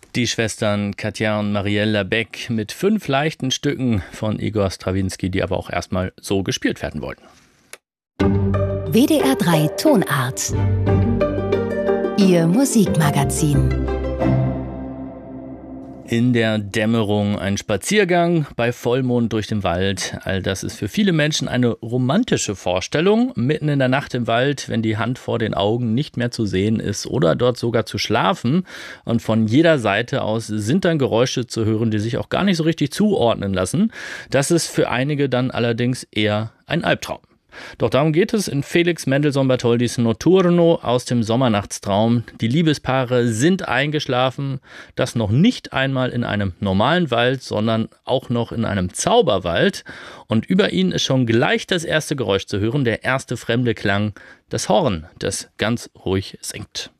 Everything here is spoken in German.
Die Schwestern Katja und Marielle Labec mit 5 leichten Stücken von Igor Strawinski, die aber auch erstmal so gespielt werden wollten. WDR 3 Tonart. Ihr Musikmagazin. In der Dämmerung ein Spaziergang bei Vollmond durch den Wald. All das ist für viele Menschen eine romantische Vorstellung. Mitten in der Nacht im Wald, wenn die Hand vor den Augen nicht mehr zu sehen ist oder dort sogar zu schlafen. Und von jeder Seite aus sind dann Geräusche zu hören, die sich auch gar nicht so richtig zuordnen lassen. Das ist für einige dann allerdings eher ein Albtraum. Doch darum geht es in Felix Mendelssohn-Bartholdys Notturno aus dem Sommernachtstraum. Die Liebespaare sind eingeschlafen, das noch nicht einmal in einem normalen Wald, sondern auch noch in einem Zauberwald. Und über ihnen ist schon gleich das erste Geräusch zu hören, der erste fremde Klang, das Horn, das ganz ruhig singt.